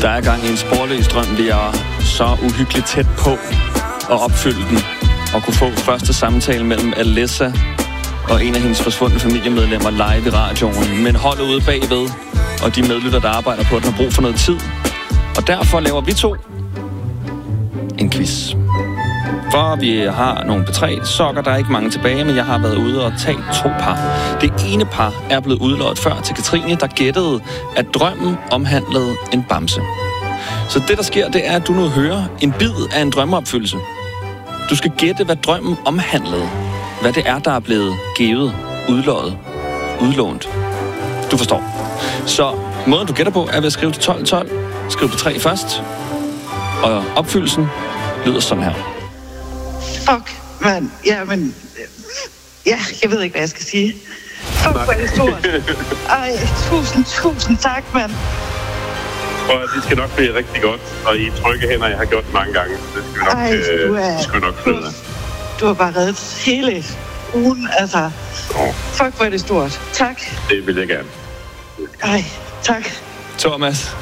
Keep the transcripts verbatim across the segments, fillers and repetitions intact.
Der er gang i en sporløs drøm. Vi er så uhyggeligt tæt på at opfylde den. Og kunne få første samtale mellem Alessa og en af hendes forsvundne familiemedlemmer live i radioen. Men holdet ude bagved, og de medlytter, der arbejder på den, har brug for noget tid. Og derfor laver vi to en quiz. For vi har nogle P tre sokker, der er ikke mange tilbage, men jeg har været ude og tage to par. Det ene par er blevet udløjet før til Katrine, der gættede, at drømmen omhandlede en bamse. Så det, der sker, det er, at du nu hører en bid af en drømmeopfyldelse. Du skal gætte, hvad drømmen omhandlede. Hvad det er, der er blevet givet, udløjet, udlånt. Du forstår. Så måden, du gætter på, er ved at skrive til tolv tolv. Skriv på tre først. Og opfyldelsen lyder sådan her. Fuck, mand. Ja, men... Ja, jeg ved ikke, hvad jeg skal sige. Fuck, hvor er det stort. Ej, tusind, tusind tak, mand. Og det skal nok blive rigtig godt, og I trygge hænder, jeg har gjort det mange gange. Det skal nok, Ej, du er, øh, skal nok flyde. Du, du har bare reddet hele ugen, altså. Oh. Fuck, hvor er det stort. Tak. Det vil jeg gerne. Ej, tak. Thomas.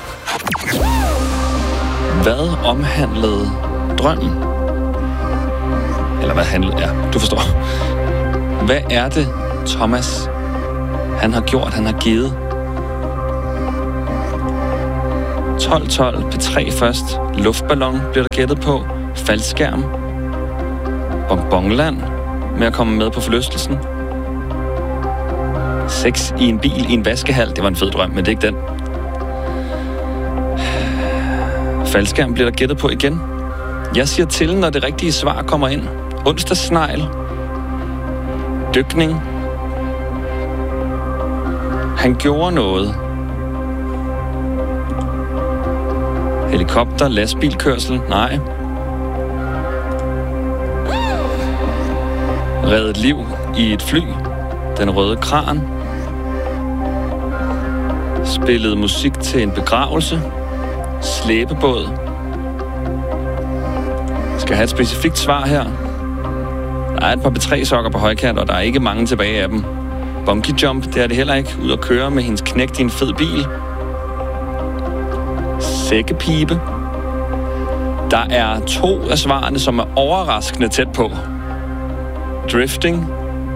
Hvad omhandlede drømmen? Eller hvad handlede... Ja, du forstår. Hvad er det, Thomas, han har gjort, han har givet? tolv tolv, P tre først. Luftballon bliver der gættet på. Faldskærm. Bonbonland med at komme med på forlystelsen. Sex i en bil i en vaskehal. Det var en fed drøm, men det er ikke den. Faldskærm bliver der gættet på igen. Jeg siger til, når det rigtige svar kommer ind. Onsdagssnegl. Dykning. Han gjorde noget. Helikopter, lastbilkørsel. Nej. Reddet liv i et fly. Den røde kran. Spillede musik til en begravelse. Slæbebåd. Skal jeg have et specifikt svar her? Der er et par P tre sokker på højkant, og der er ikke mange tilbage af dem. Bungee jump, det er det heller ikke. Ud at køre med hendes knægt i en fed bil. Sækkepibe. Der er to af svarene, som er overraskende tæt på. Drifting.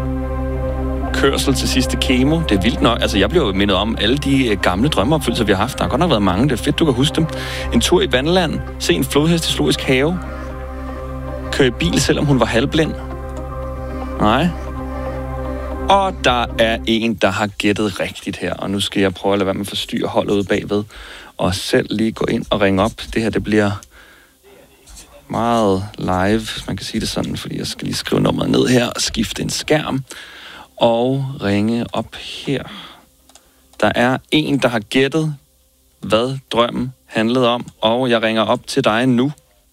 Kørsel til sidste kemo. Det er vildt nok. Altså, jeg bliver jo mindet om alle de gamle drømmeopfyldelser, vi har haft. Der har godt nok været mange. Det er fedt, du kan huske dem. En tur i vandland. Se en flodhest i zoologisk have. Køre i bil, selvom hun var halvblind. Nej. Og der er en, der har gættet rigtigt her. Og nu skal jeg prøve at lade være med at forstyrre holdet ude bagved. Og selv lige gå ind og ringe op. Det her, det bliver meget live, hvis man kan sige det sådan. Fordi jeg skal lige skrive nummeret ned her og skifte en skærm. Og ringe op her. Der er en, der har gættet, hvad drømmen handlede om. Og jeg ringer op til dig nu.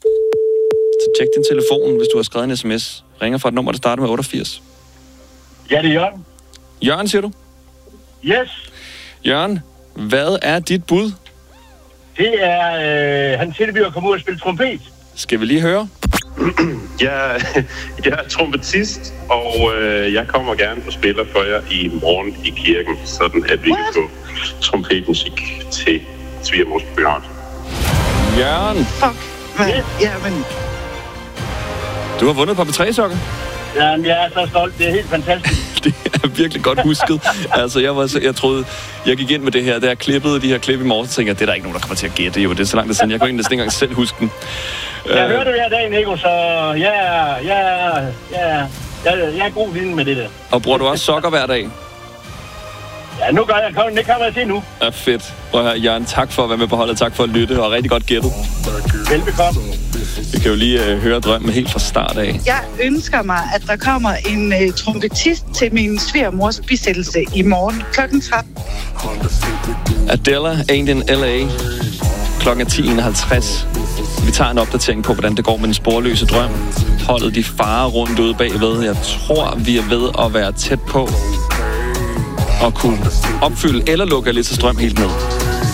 Så tjek din telefon, hvis du har skrevet en sms. Ringer fra et nummer, der starter med otteogfirs. Ja, det er Jørgen. Jørgen, siger du? Yes. Jørgen, hvad er dit bud? Det er, øh, han tilbyder at komme ud og spille trompet. Skal vi lige høre? Jeg, jeg er trompetist, og øh, jeg kommer gerne og spiller for jer i morgen i kirken, sådan at vi What? kan få trompetmusik til svigermors begravelse. Jørgen! Fuck, man. Yes. Jamen. Du har vundet på P tre sokker. Jamen, jeg er så stolt. Det er helt fantastisk. Det er virkelig godt husket. Altså, jeg, var så, jeg troede, jeg gik ind med det her, da jeg klippede de her klip i morgen, så tænkte jeg, det er der ikke nogen, der kommer til at gætte. Jo, det er så langt siden. Jeg kunne egentlig ikke engang selv huske den. Jeg uh, hører det hver dag, Nico, så ja, ja, ja, jeg er god viden med det der. Og bruger du også sokker hver dag? Ja, nu gør jeg. Det kan man se nu. Ja, fedt. Prøv at høre, Jørgen, tak for at være med på holdet. Tak for at lytte, og rigtig godt gættet. Velbekomme. Vi kan jo lige uh, høre drømmen helt fra start af. Jeg ønsker mig, at der kommer en uh, trompetist til min svigermors bisættelse i morgen klokken tretten. Adela, Ain't in L A. Klokken er ti enoghalvtreds. Vi tager en opdatering på, hvordan det går med den sporløse drøm. Holdet de farer rundt ude bagved. Jeg tror, vi er ved at være tæt på at kunne opfylde eller lukke lidt til strøm helt ned.